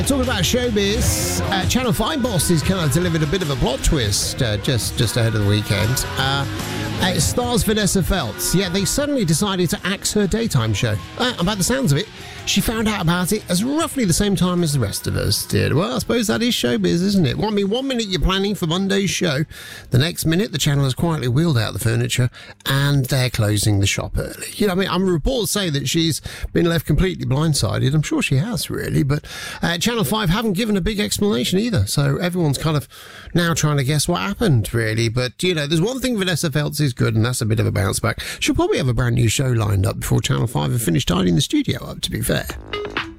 Talking about showbiz, Channel 5 bosses kind of delivered a bit of a plot twist just ahead of the weekend. It stars Vanessa Feltz. Yeah, they suddenly decided to axe her daytime show. By the sounds of it, she found out about it at roughly the same time as the rest of us did. Well, I suppose that is showbiz, isn't it? Well, I mean, 1 minute you're planning for Monday's show, the next minute the channel has quietly wheeled out the furniture and they're closing the shop early. You know, I mean, reports say that she's been left completely blindsided. I'm sure she has, really, but Channel 5 haven't given a big explanation either, so everyone's kind of now trying to guess what happened, really. But, you know, there's one thing Vanessa Feltz is good, and that's a bit of a bounce back. She'll probably have a brand new show lined up before Channel 5 have finished tidying the studio up, to be fair.